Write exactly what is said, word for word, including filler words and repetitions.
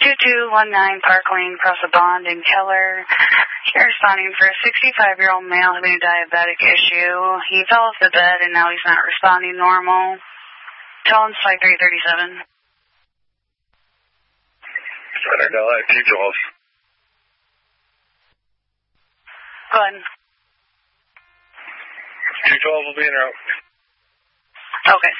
two two one nine Park Lane, across the Bond in Keller. You're responding for a sixty-five-year-old male having a diabetic issue. He fell off the bed and now he's not responding normal. Tell him five three thirty-seven. Center Delhi, two twelve. Go ahead. two twelve will be en route. Okay.